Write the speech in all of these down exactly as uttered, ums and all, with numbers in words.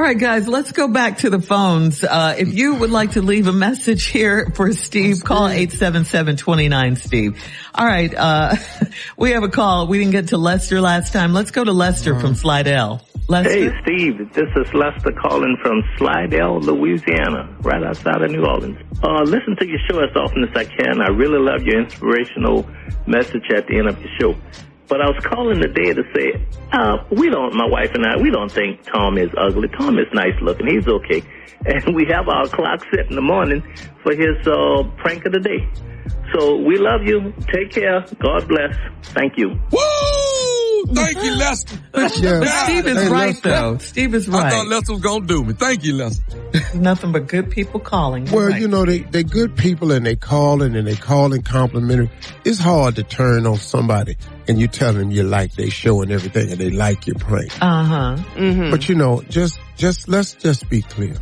right, guys, let's go back to the phones. Uh, if you would like to leave a message here for Steve, call eight seven seven, two nine, Steve. All right, uh, we have a call. We didn't get to Lester last time. Let's go to Lester from Slidell. Lester? Hey, Steve, this is Lester calling from Slidell, Louisiana, right outside of New Orleans. Uh, listen to your show as often as I can. I really love your inspirational message at the end of your show. But I was calling today to say, uh, we don't, my wife and I, we don't think Tom is ugly. Tom is nice looking. He's okay. And we have our clock set in the morning for his, uh, prank of the day. So we love you. Take care. God bless. Thank you. Woo! Thank you, Lester. Yeah. But Steve is hey, right, Lester. though. Steve is right. I thought Lester was going to do me. Thank you, Lester. Nothing but good people calling. Well, right. you know, they, they're good people and they calling and they calling complimentary. It's hard to turn on somebody and you tell them you like their show and everything and they like your prank. Uh-huh. Mm-hmm. But you know, just, just, let's just be clear.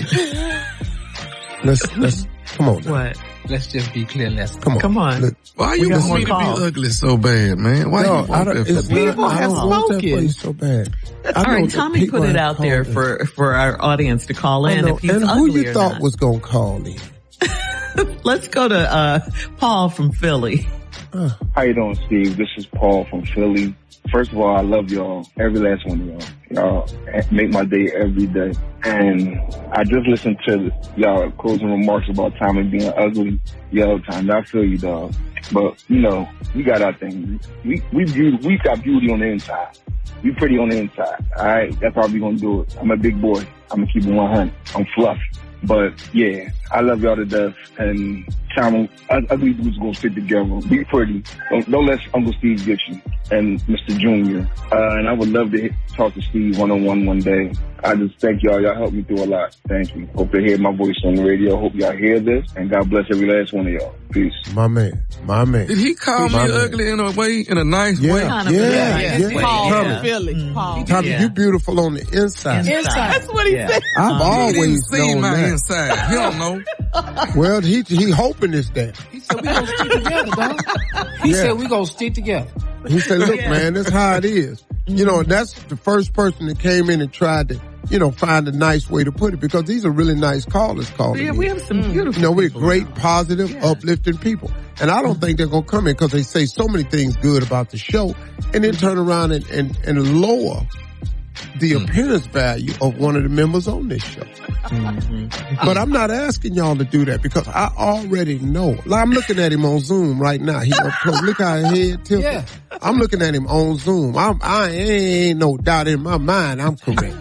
let's, let's, come on now. What? Let's just be clear, Lester. Come on. Come on. Look, why you want me to be ugly so bad, man? Why no, you want that it's for me? People have spoken so bad. All right, Tommy put it out there for, for our audience to call in if he's and ugly who you or thought not. was going to call in? Let's go to, uh, Paul from Philly. Uh. How you doing, Steve? This is Paul from Philly. First of all, I love y'all, every last one of y'all. Y'all make my day every day. And I just listened to y'all closing remarks about Tommy being ugly. Yo, Tommy, I feel you, dog. But, you know, we got our thing. We, we, beauty, we got beauty on the inside. We pretty on the inside. All right? That's how we gonna do it. I'm a big boy. I'm gonna keep it one hundred. I'm fluffy. But, yeah, I love y'all to death. And Tommy, ugly dudes gonna sit together. Be pretty. Don't, don't let Uncle Steve get you. And Mister Junior. Uh, and I would love to hit, talk to Steve one-on-one one day. I just thank y'all. Y'all helped me through a lot. Thank you. Hope they hear my voice on the radio. Hope y'all hear this. And God bless every last one of y'all. Peace. My man. My man. Did he call my me man. ugly in a way, in a nice yeah. way? Kind of yeah, yeah, yeah. yeah. Paul Tommy. from Philly. Mm-hmm. Paul. Tommy, yeah. you beautiful on the inside. Inside. That's what he yeah. said. I've He always didn't see known my that. inside. He don't know. Well, he he hoping it's that. He said we gonna stick together, dog. He Yeah. said we gonna stick together. He said, look, Yeah. man, that's how it is. You know, that's the first person that came in and tried to, you know, find a nice way to put it because these are really nice callers calling Yeah, in. we have some beautiful You know, we're people great, now. positive, Yeah. uplifting people. And I don't think they're going to come in because they say so many things good about the show and then turn around and, and, and lower the Mm-hmm. appearance value of one of the members on this show. Mm-hmm. But I'm not asking y'all to do that because I already know. Like, I'm looking at him on Zoom right now. He up close. Look how his head tilted. Yeah. I'm looking at him on Zoom. I'm, I ain't no doubt in my mind I'm correct.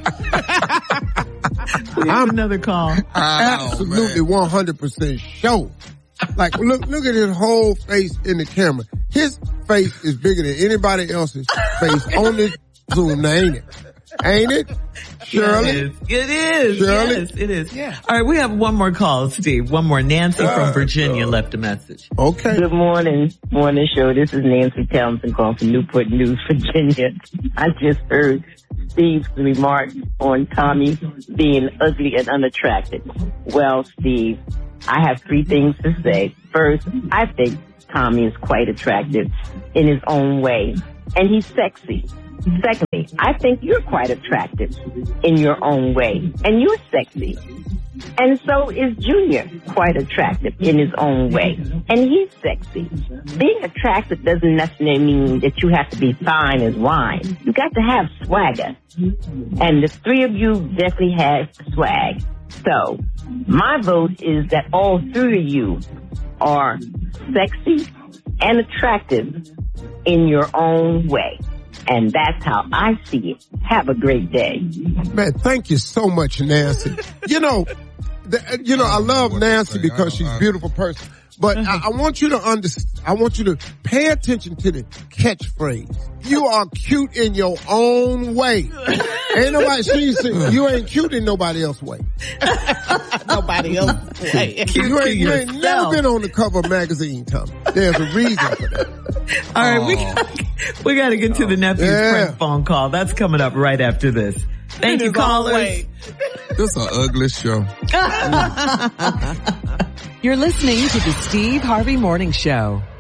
We have another call. Absolutely one hundred percent sure. Like, look, look at his whole face in the camera. His face is bigger than anybody else's face on this Zoom now, ain't it? Ain't it? Shirley? It is. It is. Shirley? Yes, it is. Yeah. All right, we have one more call, Steve. One more. Nancy from Virginia left a message. Okay. Good morning, morning show. This is Nancy Townsend calling from Newport News, Virginia. I just heard Steve's remark on Tommy being ugly and unattractive. Well, Steve, I have three things to say. First, I think Tommy is quite attractive in his own way, and he's sexy. Secondly, I think you're quite attractive in your own way, and you're sexy. And so is Junior quite attractive in his own way, and he's sexy. Being attractive doesn't necessarily mean that you have to be fine as wine. You got to have swagger. And the three of you definitely have swag. So my vote is that all three of you are sexy and attractive in your own way. And that's how I see it. Have a great day. Man, thank you so much, Nancy. You know, the, you know, I love Nancy because she's a beautiful person. But I, I want you to understand, I want you to pay attention to the catchphrase. You are cute in your own way. Ain't nobody, she said, you ain't cute in nobody else's way. Nobody else way. You ain't, you ain't never been on the cover of a magazine, Tommy. There's a reason for that. All right, we got, we got to get to the nephew's Yeah. prank phone call. That's coming up right after this. Thank you, callers. This an ugly show. You're listening to the Steve Harvey Morning Show.